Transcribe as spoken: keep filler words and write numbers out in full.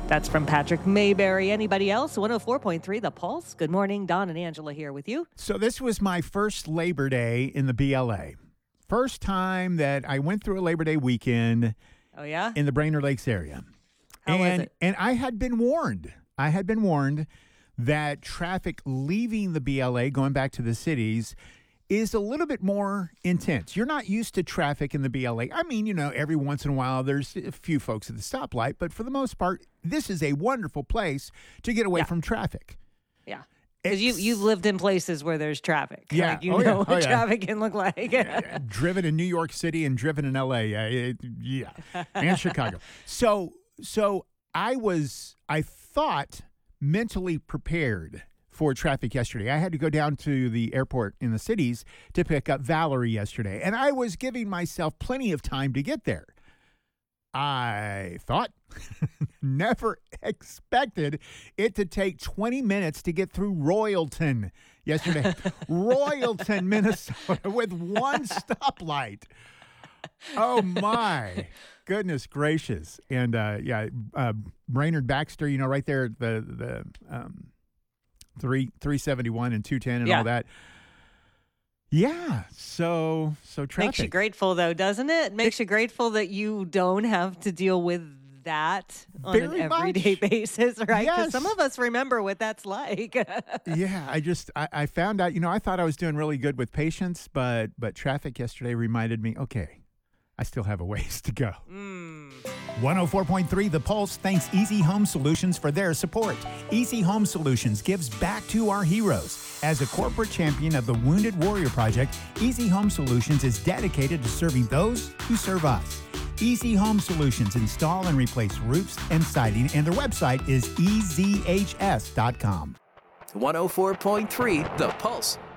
That's from Patrick Mayberry. Anybody else? one oh four point three The Pulse. Good morning. Don and Angela here with you. So this was my first Labor Day in the B L A. First time that I went through a Labor Day weekend. Oh, yeah? In the Brainerd Lakes area. How and, was it? And I had been warned. I had been warned that traffic leaving the B L A, going back to the cities, is a little bit more intense. You're not used to traffic in the B L A. I mean, you know, every once in a while there's a few folks at the stoplight, but for the most part, this is a wonderful place to get away Yeah. from traffic. Yeah. Because you, you've lived in places where there's traffic. Yeah. Like, you Oh, know yeah. what Oh, yeah. traffic can look like. Driven in New York City and driven in L A. Yeah, it- yeah. And Chicago. So, so I was, I thought, mentally prepared for traffic yesterday. I had to go down to the airport in the cities to pick up Valerie yesterday, and I was giving myself plenty of time to get there. I thought, never expected it to take twenty minutes to get through Royalton yesterday. Royalton, Minnesota, with one stoplight. Oh, my goodness gracious. And, uh, yeah, uh, Brainerd Baxter, you know, right there, the, the um, three, three seventy-one and two ten and Yeah. all that. Yeah, so so traffic. Makes you grateful, though, doesn't it? Makes you grateful that you don't have to deal with that on Very an everyday much. basis, right? Because Yes. some of us remember what that's like. Yeah, I just I, I found out, you know, I thought I was doing really good with patience, but but traffic yesterday reminded me, okay, I still have a ways to go. Mm. one oh four point three The Pulse thanks Easy Home Solutions for their support. Easy Home Solutions gives back to our heroes. As a corporate champion of the Wounded Warrior Project, Easy Home Solutions is dedicated to serving those who serve us. Easy Home Solutions install and replace roofs and siding, and their website is e z h s dot com. one oh four point three The Pulse.